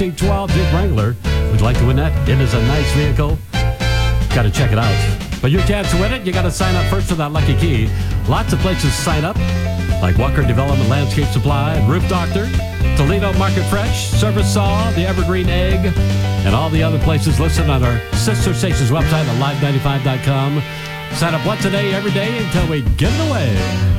12 Jeep Wrangler. Would you like to win that? It is a nice vehicle. Got to check it out. But your chance to win it, you got to sign up first for that lucky key. Lots of places to sign up, like Walker Development Landscape Supply, Roof Doctor, Toledo Market Fresh, Service Saw, the Evergreen Egg, and all the other places listed on our sister station's website at live95.com. Sign up once a day, every day, until we give it away.